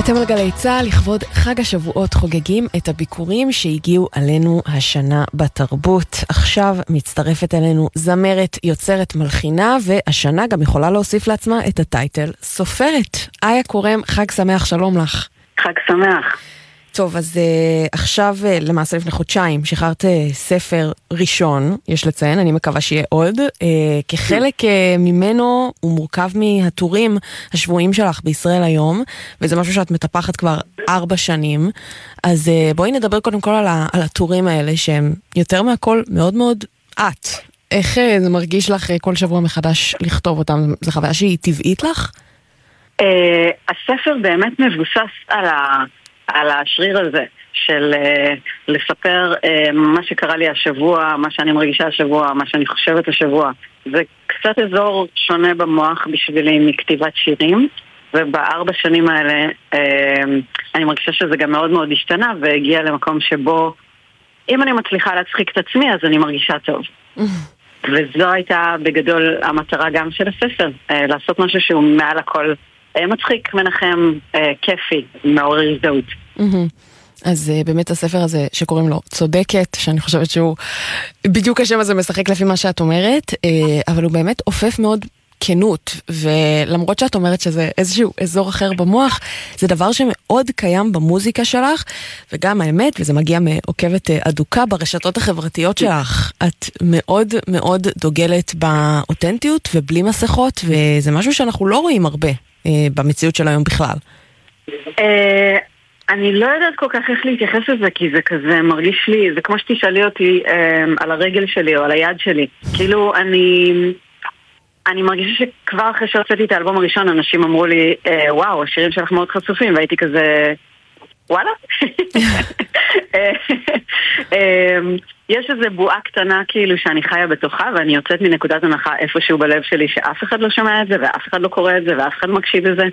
אתם על גלי צהל, לכבוד חג השבועות חוגגים את הביקורים שהגיעו עלינו השנה בתרבות. עכשיו מצטרפת אלינו זמרת, יוצרת, מלחינה, והשנה גם יכולה להוסיף לעצמה את הטייטל סופרת. איה קורם, חג שמח, שלום לך. חג שמח. טוב, אז עכשיו למעשה לפני חודשיים שחררת ספר ראשון, יש לציין, אני מקווה שיהיה עוד. כחלק ממנו הוא מורכב מהטורים השבועיים שלך בישראל היום, וזה משהו שאת מטפחת כבר 4 שנים. אז בואי נדבר קודם כל על הטורים האלה, שהם יותר מהכל מאוד מאוד את. איך זה מרגיש לך כל שבוע מחדש לכתוב אותם? זו חוויה שהיא טבעית לך? הספר באמת מבוסס על השריר הזה של לספר מה שקרה לי השבוע, מה שאני מרגישה השבוע, מה שאני חושבת השבוע. זה קצת אזור שונה במוח בשבילי מכתיבת שירים, וב4 שנים האלה אני מרגישה שזה גם מאוד מאוד השתנה והגיע למקום שבו אם אני מצליחה להצחיק את עצמי אז אני מרגישה טוב. וזו הייתה בגדול המטרה גם של הספר, לעשות משהו שהוא מעל הכל מצחיק, מנחם, כיפי, מעורר הזדהות. אז באמת הספר הזה שקוראים לו צודקת, שאני חושבת שהוא בדיוק השם הזה משחק לפי מה שאת אומרת, אבל הוא באמת אופף מאוד כנות, ולמרות שאת אומרת שזה איזשהו אזור אחר במוח, זה דבר שמאוד קיים במוזיקה שלך, וגם האמת, וזה מגיע מעוקבת אדוקה ברשתות החברתיות שלך, את מאוד מאוד דוגלת באותנטיות ובלי מסכות, וזה משהו שאנחנו לא רואים הרבה במציאות של היום בכלל. אני לא יודעת כל כך איך להתייחס לזה, כי זה כזה מרגיש לי, זה כמו שתשאלי אותי על הרגל שלי או על היד שלי. כאילו אני מרגישה שכבר אחרי שהוצאתי את האלבום הראשון אנשים אמרו לי, וואו, השירים שלך מאוד חשופים, והייתי כזה, וואלה? יש איזו בועה קטנה כאילו שאני חיה בתוכה, ואני יוצאת מנקודת הנחה איפשהו בלב שלי שאף אחד לא שומע את זה, ואף אחד לא קורא את זה, ואף אחד מקשיב לזה.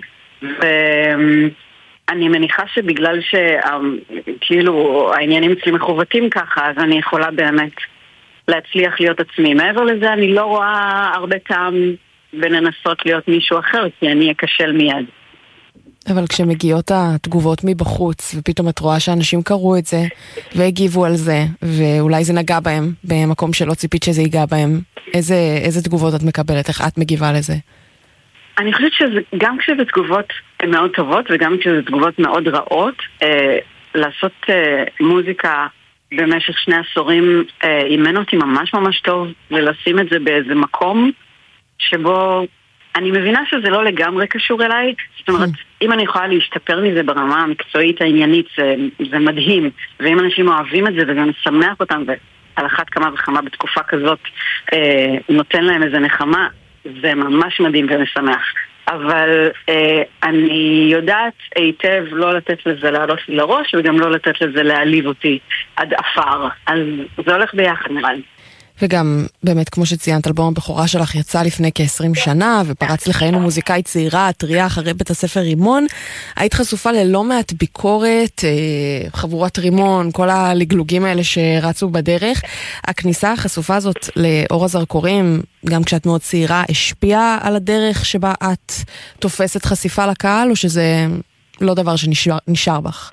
ואני מניחה שבגלל שכאילו העניינים אצלי מחובתים ככה, אז אני יכולה באמת להצליח להיות עצמי. מעבר לזה אני לא רואה הרבה טעם בלנסות להיות מישהו אחר, כי אני אכשל מיד. אבל כשמגיעות התגובות מבחוץ, ופתאום את רואה שאנשים קראו את זה, והגיבו על זה, ואולי זה נגע בהם, במקום שלא ציפית שזה ייגע בהם, איזה תגובות את מקבלת? איך את מגיבה לזה? אני חושבת שגם כשזה תגובות מאוד טובות, וגם כשזה תגובות מאוד רעות, לעשות מוזיקה במשך 2 עשורים, אימן אותי ממש ממש טוב, ולשים את זה באיזה מקום, שבו אני מבינה שזה לא לגמרי קשור אליי, זאת אומרת, אם אני יכולה להשתפר מזה ברמה המקצועית העניינית, זה מדהים, ואם אנשים אוהבים את זה וזה משמח אותם, ועל אחת כמה וכמה בתקופה כזאת נותן להם איזה נחמה, זה ממש מדהים ומשמח. אבל אני יודעת היטב לא לתת לזה לעלות לי לראש, וגם לא לתת לזה להעליב אותי עד אפר, אז זה הולך ביחד נראה לי. וגם באמת כמו שציינת, אלבום הבכורה שלך יצא לפני כ-20 שנה ופרץ לחיינו מוזיקאית צעירה, טריה אחרי בית הספר רימון. היית חשופה ללא מעט ביקורת, חבורת רימון, כל הלגלוגים האלה שרצו בדרך. הכניסה החשופה הזאת לאור הזרקורים, גם כשאת מאוד צעירה, השפיעה על הדרך שבה את תופסת חשיפה לקהל, או שזה לא דבר שנשאר בך?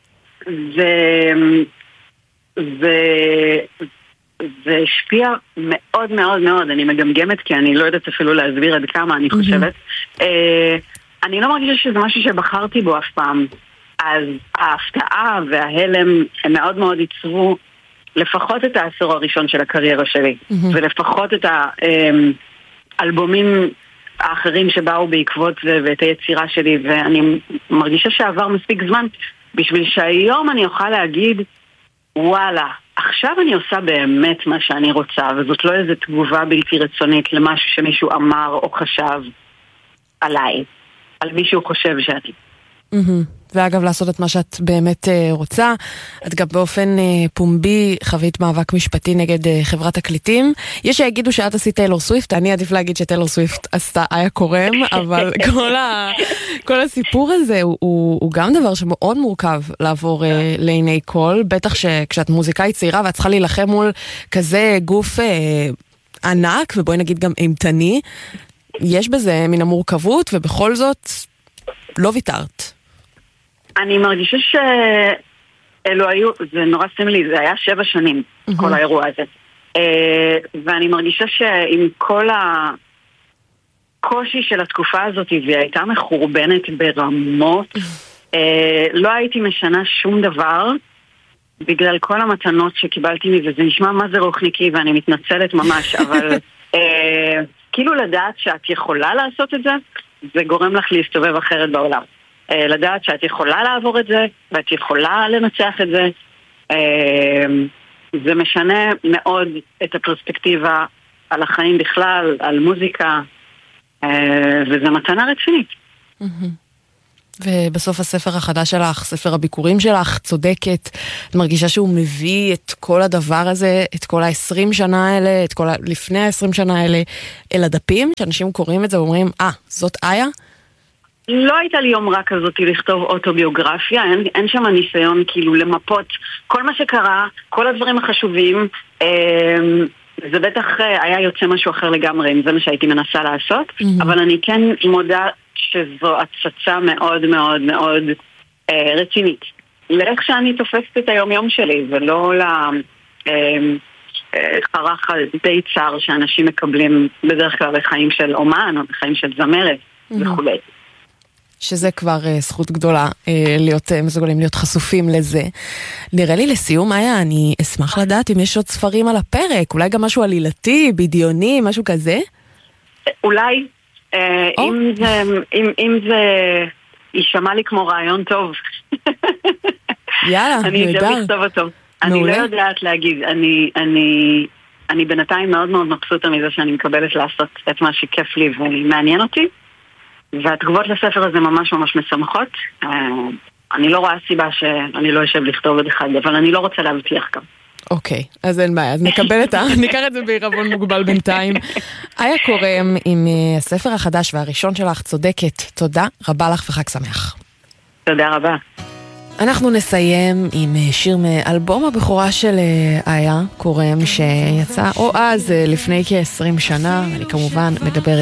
זה השפיע מאוד מאוד מאוד, אני מגמגמת כי אני לא יודעת אפילו להסביר עד כמה אני חושבת. אני לא מרגישה שזה משהו שבחרתי בו אף פעם, אז ההפתעה וההלם הם מאוד מאוד ייצרו לפחות את העשור הראשון של הקריירה שלי, ולפחות את האלבומים האחרים שבאו בעקבות זה ואת היצירה שלי, ואני מרגישה שעבר מספיק זמן בשביל שהיום אני אוכל להגיד וואלה, עכשיו אני עושה באמת מה שאני רוצה, וזאת לא איזו תגובה בלתי רצונית למשהו שמישהו אמר או חשב עליי, על מישהו חושב שאני. ואגב, לעשות את מה שאת באמת רוצה. את גם באופן פומבי חווית מאבק משפטי נגד חברת תקליטים. יש שיגידו שאת עשית טיילור סוויפט, אני עדיף להגיד שטיילור סוויפט עשתה איה קורם, אבל כל הסיפור הזה הוא גם דבר שמאוד מורכב לעבור לעיני כל, בטח שכשאת מוזיקאית צעירה ואת צריכה להילחם מול כזה גוף ענק, ובואי נגיד גם אימתני, יש בזה מן המורכבות, ובכל זאת לא ויתרת. אני מרגישה שאלו היו, זה נורא סמלי, זה היה 7 שנים, כל האירוע הזה. ואני מרגישה שעם כל הקושי של התקופה הזאת, והיא הייתה מחורבנת ברמות, לא הייתי משנה שום דבר, בגלל כל המתנות שקיבלתי לי, וזה נשמע מה זה רוחניקי, ואני מתנצלת ממש, אבל כאילו לדעת שאת יכולה לעשות את זה, זה גורם לך להסתובב אחרת בעולם. לדעת שאת יכולה לעבור את זה, ואת יכולה לנצח את זה, זה משנה מאוד את הפרספקטיבה על החיים בכלל, על מוזיקה, וזה מתנה רצינית. ובסוף הספר החדש שלך, ספר הביקורים שלך, צודקת, את מרגישה שהוא מביא את כל הדבר הזה, את כל ה-20 שנה האלה, את כל לפני ה-20 שנה האלה, אל הדפים, שאנשים קוראים את זה ואומרים, זאת איה? לא הייתה לי יומרה כזאת לכתוב אוטוביוגרפיה, אין שם ניסיון כאילו למפות כל מה שקרה, כל הדברים החשובים, זה בטח היה יוצא משהו אחר לגמרי, אם זה מה שהייתי מנסה לעשות, אבל אני כן מודה שזו הצצה מאוד מאוד מאוד רצינית. לאיך שאני תופסת את היום-יום שלי, ולא לחרך די צר שאנשים מקבלים בדרך כלל בחיים של אומן, או בחיים של זמרת וכו'. שזה כבר זכות גדולה להיות מסוגלים להיות חשופים לזה. נראה לי לסיום, איה, אני אשמח לדעת אם יש עוד ספרים על הפרק, אולי גם משהו עלילתי, בדיוני, משהו כזה? אולי, אם זה יישמע לי כמו רעיון טוב. יאללה, נהדר. אני אשב לכתוב אותו. אני לא יודעת להגיד, אני בינתיים מאוד מאוד מבסוטה מזה שאני מקבלת לעשות את מה שכיף לי ומעניין אותי. והתגובות לספר הזה ממש ממש משמחות. אני לא רואה סיבה שאני לא אשב לכתוב את אחד, אבל אני לא רוצה להבטיח גם. אוקיי, אז אין בעיה, אז ניקח את זה בעירבון מוגבל בינתיים. איה קורם עם הספר החדש והראשון שלך, צודקת. תודה רבה לך וחג שמח. תודה רבה. אנחנו נסיים עם שיר מאלבום הבכורה של איה קורם, שיצא או אז לפני כ-20 שנה, ואני כמובן מדברת